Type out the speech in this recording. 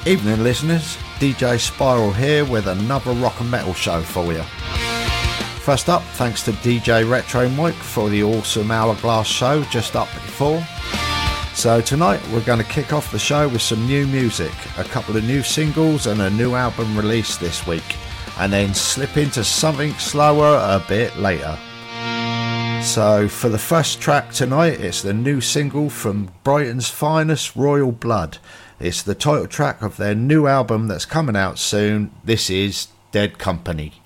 Evening listeners, DJ Spiral here with another rock and metal show for you. First up, thanks to DJ Retro Mike for the awesome Hourglass show just up before. So tonight we're going to kick off the show with some new music, a couple of new singles and a new album released this week, and then slip into something slower a bit later. So for the first track tonight, it's the new single from Brighton's finest, Royal Blood. It's the title track of their new album that's coming out soon. This is Dead Company.